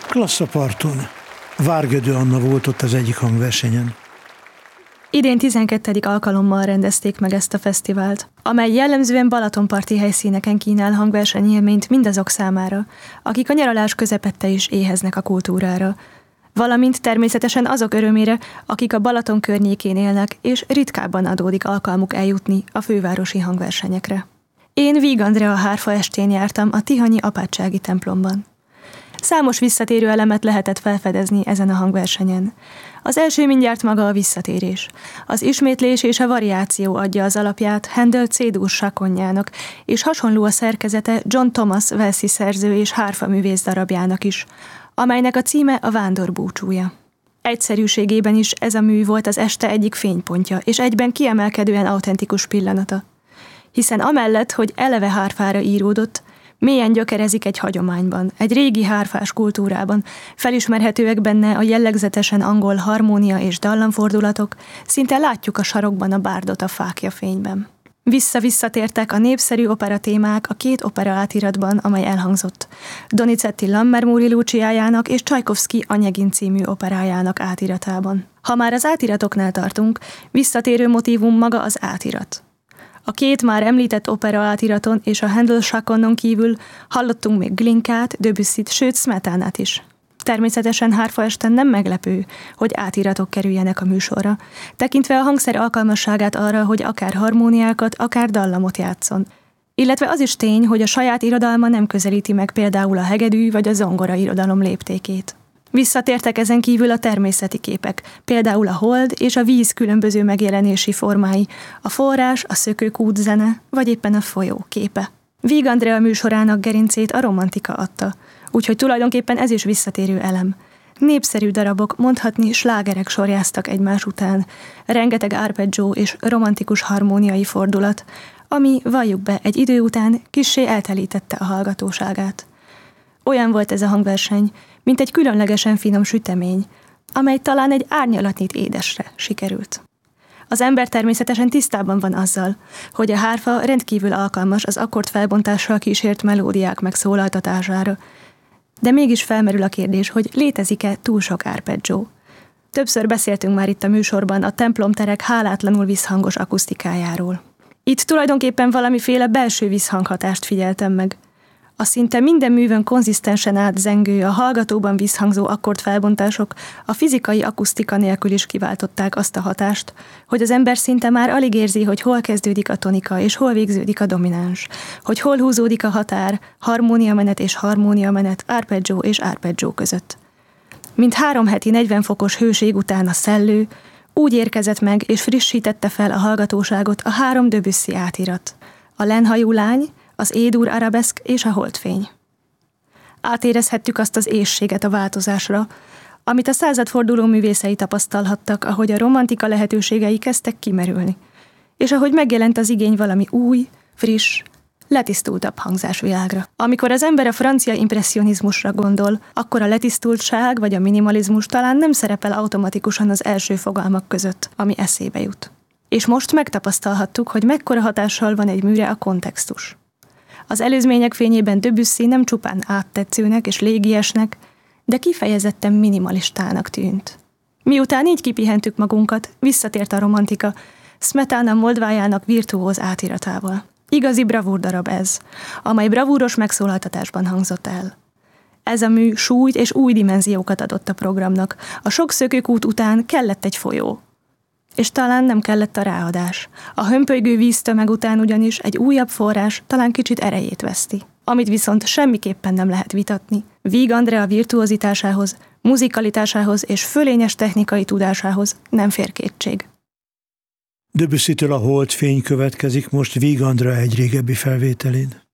Klassz a parton. Várgödő Anna volt ott az egyik hangversenyen. Idén 12. alkalommal rendezték meg ezt a fesztivált, amely jellemzően balatonparti helyszíneken kínál hangversenyélményt mindazok számára, akik a nyaralás közepette is éheznek a kultúrára, valamint természetesen azok örömére, akik a Balaton környékén élnek, és ritkábban adódik alkalmuk eljutni a fővárosi hangversenyekre. Én Víg Andrea hárfa estén jártam a tihanyi apátsági templomban. Számos visszatérő elemet lehetett felfedezni ezen a hangversenyen. Az első mindjárt maga a visszatérés. Az ismétlés és a variáció adja az alapját Handel C-dur sakonjának, és hasonló a szerkezete John Thomas walesi szerző és hárfaművész darabjának is, amelynek a címe a Vándor búcsúja. Egyszerűségében is ez a mű volt az este egyik fénypontja, és egyben kiemelkedően autentikus pillanata. Hiszen amellett, hogy eleve hárfára íródott, mélyen gyökerezik egy hagyományban, egy régi hárfás kultúrában, felismerhetőek benne a jellegzetesen angol harmónia és dallamfordulatok, szinte látjuk a sarokban a bárdot a fáklya fényben. Visszatértek a népszerű opera témák a két opera átiratban, amely elhangzott, Donizetti Lammermoori Luciájának és Csajkovszky Anyegin című operájának átiratában. Ha már az átiratoknál tartunk, visszatérő motívum maga az átirat. A két már említett opera átiraton és a Handel sakonnon kívül hallottunk még Glinkát, Debussyt, sőt Smetánát is. Természetesen hárfaesten nem meglepő, hogy átiratok kerüljenek a műsorra, tekintve a hangszer alkalmasságát arra, hogy akár harmóniákat, akár dallamot játszon. Illetve az is tény, hogy a saját irodalma nem közelíti meg például a hegedű vagy a zongora irodalom léptékét. Visszatértek ezen kívül a természeti képek, például a hold és a víz különböző megjelenési formái, a forrás, a szökőkút zene, vagy éppen a folyó képe. Víg Andrea műsorának gerincét a romantika adta, úgyhogy tulajdonképpen ez is visszatérő elem. Népszerű darabok, mondhatni slágerek sorjáztak egymás után, rengeteg arpeggio és romantikus harmóniai fordulat, ami, valljuk be, egy idő után kissé eltelítette a hallgatóságát. Olyan volt ez a hangverseny, mint egy különlegesen finom sütemény, amely talán egy árnyalatnyit édesre sikerült. Az ember természetesen tisztában van azzal, hogy a hárfa rendkívül alkalmas az akkordfelbontással kísért melódiák megszólaltatására, de mégis felmerül a kérdés, hogy létezik-e túl sok arpeggio. Többször beszéltünk már itt a műsorban a templomterek hálátlanul visszhangos akusztikájáról. Itt tulajdonképpen valamiféle belső visszhanghatást figyeltem meg. A szinte minden művön konzisztensen átzengő, a hallgatóban visszhangzó akkordfelbontások a fizikai akusztika nélkül is kiváltották azt a hatást, hogy az ember szinte már alig érzi, hogy hol kezdődik a tonika és hol végződik a domináns, hogy hol húzódik a határ, harmóniamenet és harmóniamenet, arpeggio és arpeggio között. Mint 3 heti 40 fokos hőség után a szellő, úgy érkezett meg és frissítette fel a hallgatóságot a 3 Debussy átirat. A Lenhajú lány, az E-dur arabeszk és a holdfény. Átérezhettük azt az éhséget a változásra, amit a századforduló művészei tapasztalhattak, ahogy a romantika lehetőségei kezdtek kimerülni, és ahogy megjelent az igény valami új, friss, letisztultabb hangzásvilágra. Amikor az ember a francia impresszionizmusra gondol, akkor a letisztultság vagy a minimalizmus talán nem szerepel automatikusan az első fogalmak között, ami eszébe jut. És most megtapasztalhattuk, hogy mekkora hatással van egy műre a kontextus. Az előzmények fényében Debussy nem csupán áttetszőnek és légiesnek, de kifejezetten minimalistának tűnt. Miután így kipihentük magunkat, visszatért a romantika, Smetana Moldvájának virtuóz átiratával. Igazi bravúrdarab ez, amely bravúros megszólaltatásban hangzott el. Ez a mű súlyt és új dimenziókat adott a programnak. A sok szökőkút után kellett egy folyó. És talán nem kellett a ráadás. A hömpölygő víztömeg után ugyanis egy újabb forrás talán kicsit erejét veszti. Amit viszont semmiképpen nem lehet vitatni. Víg Andrea virtuózitásához, muzikalitásához és fölényes technikai tudásához nem fér kétség. Debussytől a holdfény következik most Víg Andrea egy régebbi felvételén.